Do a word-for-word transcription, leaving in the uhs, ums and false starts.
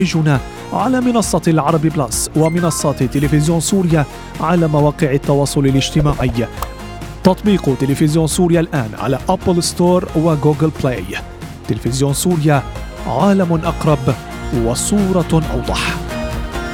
برنامجنا على منصة العربي بلس ومنصات تلفزيون سوريا على مواقع التواصل الاجتماعي. تطبيق تلفزيون سوريا الآن على أبل ستور وجوجل بلاي. تلفزيون سوريا، عالم أقرب وصورة أوضح.